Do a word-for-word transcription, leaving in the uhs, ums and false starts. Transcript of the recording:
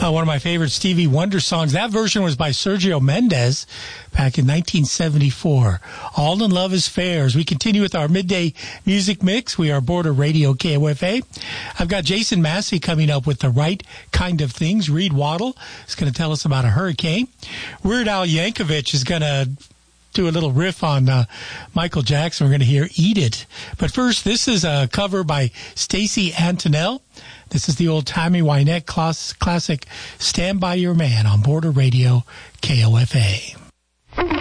Uh, one of my favorite Stevie Wonder songs. That version was by Sergio Mendes back in nineteen seventy-four. All in Love is Fair. As we continue with our midday music mix, we are Border Radio K O F A. I've got Jason Massey coming up with the right kind of things. Reed Waddle is going to tell us about a hurricane. Weird Al Yankovic is going to do a little riff on uh, Michael Jackson. We're going to hear Eat It. But first, this is a cover by Stacey Antonell. This is the old Tammy Wynette class, classic Stand By Your Man on Border Radio K O F A.